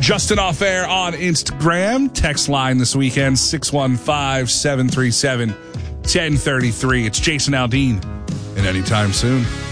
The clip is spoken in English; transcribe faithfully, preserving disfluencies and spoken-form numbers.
Justin Off Air on Instagram. Text line this weekend, six one five, seven three seven, one zero three three. It's Jason Aldean, and anytime soon.